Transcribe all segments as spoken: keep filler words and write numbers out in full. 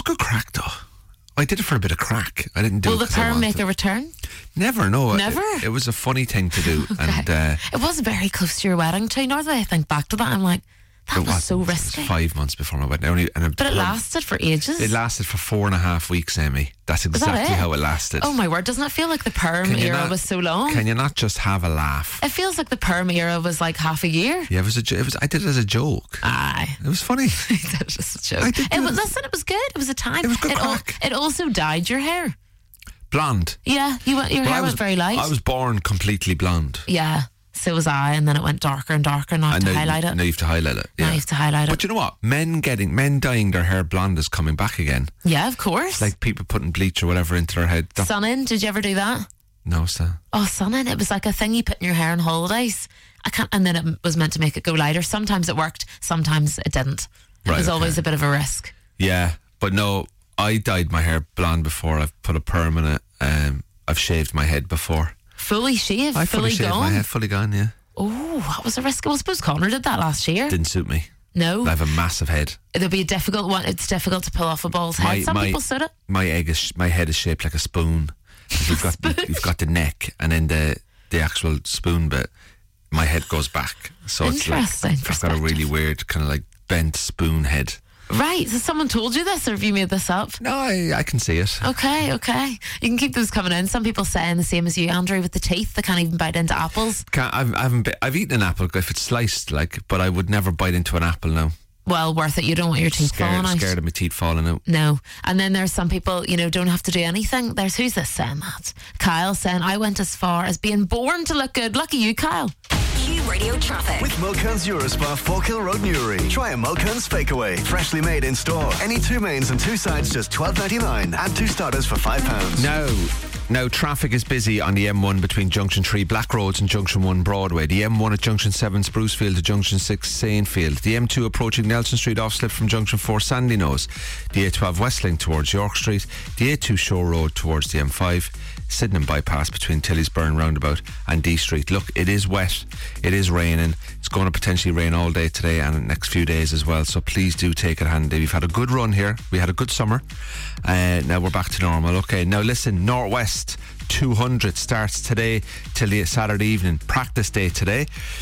good crack though. I did it for a bit of crack. I didn't do Will it. Will the perm make a return? Never, no. Never? It, it was a funny thing to do. Okay. And uh, it was very close to your wedding too. Now that I think back to that, I'm like, that was so risky. It was five months before my wedding. Only, and but it lasted for ages. It lasted for four and a half weeks, Amy. That's exactly that it? how it lasted. Oh my word, doesn't it feel like the perm era not, was so long? Can you not just have a laugh? It feels like the perm era was like half a year. Yeah, it was a, it was, I did it as a joke. Aye. It was funny. It was just a joke. I did it was, listen, it was good. It was a time. It was good it, crack. Al- it also dyed your hair. Blonde. Yeah, you went, your well, hair was, went very light. I was born completely blonde. Yeah, so was I, and then it went darker and darker. Now I have to now, highlight it. Now you have to highlight it. Yeah. Now you have to highlight it. But you know what? Men getting men dyeing their hair blonde is coming back again. Yeah, of course. It's like people putting bleach or whatever into their head. That, Sunning, did you ever do that? No, sir. Oh, sunning. It was like a thing you put in your hair on holidays. I can't, and then it was meant to make it go lighter. Sometimes it worked, sometimes it didn't. It right, was okay. always a bit of a risk. Yeah, but no, I dyed my hair blonde before. I've put a perm in it. Um, I've shaved my head before. Fully shaved, I fully fully shaved gone. my head, fully gone. Yeah. Oh, that was a risk. Well, I suppose Connor did that last year. Didn't suit me. No. I have a massive head. It'll be a difficult one. It's difficult to pull off a bald's head. My- Some my- people suit it. My egg is my head is shaped like a spoon. You've got you've got the neck and then the the actual spoon bit. My head goes back, so it's like Interesting I've got a really weird kind of like bent spoon head. Right. So someone told you this, or have you made this up? No, I, I can see it. Okay, okay. You can keep those coming in. Some people saying the same as you, Andrew, with the teeth. They can't even bite into apples. Can't, I've, I haven't. Been, I've eaten an apple if it's sliced, like, but I would never bite into an apple now. Well, worth it. You don't want your teeth Scared, falling out. scared of my teeth falling out. No. And then there's some people, you know, don't have to do anything. There's who's this saying that? Kyle saying, I went as far as being born to look good. Lucky you, Kyle. Q Radio traffic. With Mulcairns Eurospa, Falkhill Road, Newry. Try a Mulcairns Fake Away. Freshly made in store. Any two mains and two sides, just twelve ninety-nine. And two starters for five pounds. Now, now traffic is busy on the M one between Junction three Black Roads and Junction one Broadway. The M one at Junction seven Sprucefield to Junction six Saintfield. The M two approaching Nelson Street off slip from Junction four Sandyknowes. The A twelve Westlink towards York Street. The A two Shore Road towards the M five. Sydenham bypass between Tilliesburn roundabout and D Street. Look, it is wet. It is raining. It's going to potentially rain all day today and the next few days as well. So please do take it handy. We've had a good run here. We had a good summer. Uh, now we're back to normal. Okay, now listen, Northwest two hundred starts today till the Saturday evening. Practice day today.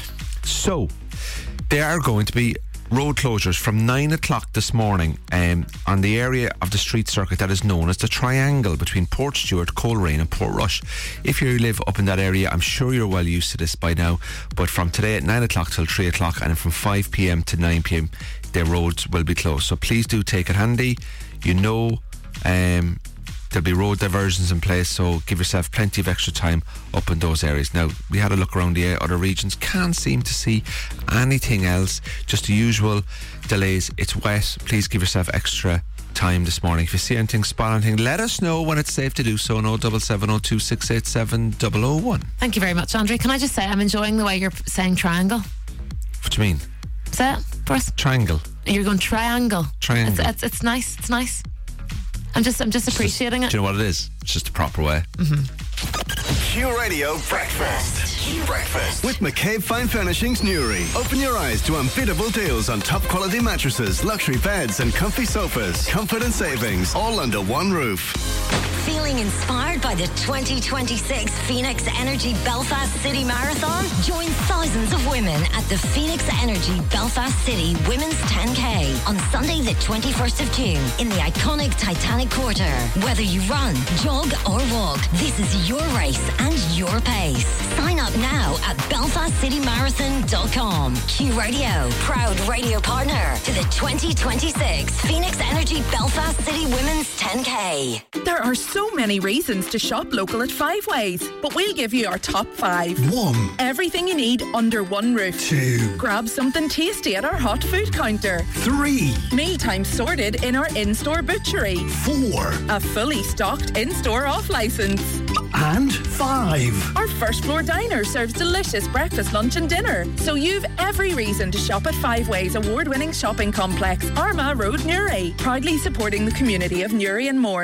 So there are going to be road closures from nine o'clock this morning um, on the area of the street circuit that is known as the Triangle between Portstewart, Coleraine and Portrush. If you live up in that area, I'm sure you're well used to this by now, but from today at nine o'clock till three o'clock and from five p.m. to nine p.m. the roads will be closed. So please do take it handy. You know um, there'll be road diversions in place, so give yourself plenty of extra time up in those areas. Now, we had a look around the other regions, can't seem to see anything else, just the usual delays. It's wet. Please give yourself extra time this morning. If you see anything, spot anything, let us know when it's safe to do so. No double seven oh two six eight seven double oh one. Thank you very much, Andrew. Can I just say I'm enjoying the way you're saying triangle? What do you mean? Say it first. Triangle. You're going triangle. Triangle. It's, it's, it's nice. It's nice. I'm just I'm just appreciating just, it. Do you know what it is? It's just the proper way. Mm-hmm. Q Radio Breakfast. Q Breakfast. With McCabe Fine Furnishings Newry. Open your eyes to unbeatable deals on top quality mattresses, luxury beds and comfy sofas. Comfort and savings all under one roof. Feeling inspired by the twenty twenty-six Phoenix Energy Belfast City Marathon? Join thousands of women at the Phoenix Energy Belfast City Women's ten K on Sunday the twenty-first of June in the iconic Titanic Quarter. Whether you run, jog or walk, this is your race and your pace. Sign up now at belfast city marathon dot com. Q Radio, proud radio partner to the twenty twenty-six Phoenix Energy Belfast City Women's ten K. There are so many reasons to shop local at Five Ways, but we'll give you our top five. One. Everything you need under one roof. Two. Grab something tasty at our hot food counter. Three. Mealtime sorted in our in-store butchery. Four. A fully stocked in-store off-licence. And five. Our first floor diner serves delicious breakfast, lunch and dinner. So you've every reason to shop at Five Ways award-winning shopping complex, Armagh Road, Newry. Proudly supporting the community of Newry and Mourne.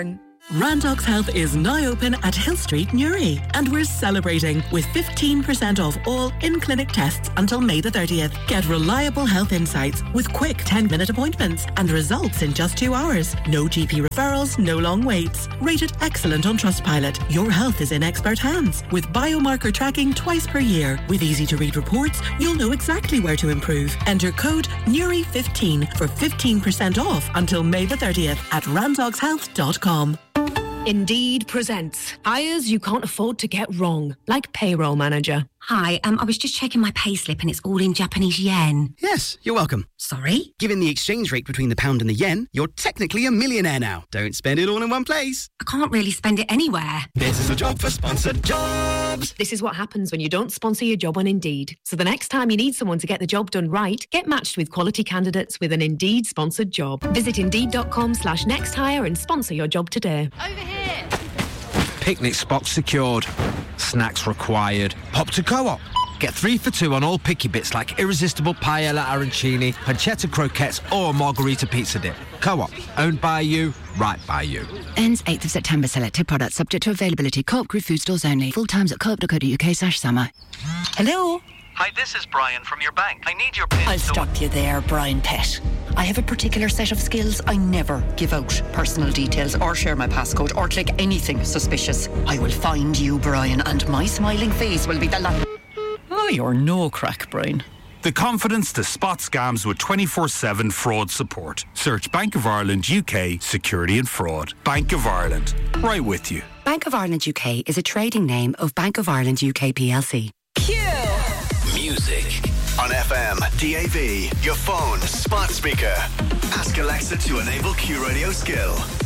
Randox Health is now open at Hill Street, Newry, and we're celebrating with fifteen percent off all in-clinic tests until May the thirtieth. Get reliable health insights with quick ten-minute appointments and results in just two hours. No G P referrals, no long waits. Rated excellent on Trustpilot. Your health is in expert hands with biomarker tracking twice per year. With easy-to-read reports, you'll know exactly where to improve. Enter code Newry fifteen for fifteen percent off until May the thirtieth at randox health dot com. Indeed presents hires you can't afford to get wrong, like payroll manager. Hi, um, I was just checking my payslip and it's all in Japanese yen. Yes, you're welcome. Sorry? Given the exchange rate between the pound and the yen, you're technically a millionaire now. Don't spend it all in one place. I can't really spend it anywhere. This is a job for sponsored jobs. This is what happens when you don't sponsor your job on Indeed. So the next time you need someone to get the job done right, get matched with quality candidates with an Indeed sponsored job. Visit indeed.com slash next hire and sponsor your job today. Over here. Picnic spot secured. Snacks required. Hop to Co-op. Get three for two on all picky bits like irresistible paella arancini, pancetta croquettes or margarita pizza dip. Co-op. Owned by you, right by you. Ends eighth of September. Selected products subject to availability. Co-op Group food stores only. Full times at co op dot co dot uk slash summer. Hello? Hi, this is Brian from your bank. I need your PIN. I'll stop you there, Brian Pett. I have a particular set of skills. I never give out personal details or share my passcode or click anything suspicious. I will find you, Brian, and my smiling face will be the la... Oh, you're no crack, Brian. The confidence to spot scams with twenty-four seven fraud support. Search Bank of Ireland U K Security and Fraud. Bank of Ireland. Right with you. Bank of Ireland U K is a trading name of Bank of Ireland U K P L C. Q. Music. On F M, D A B, your phone, smart speaker. Ask Alexa to enable Q Radio skill.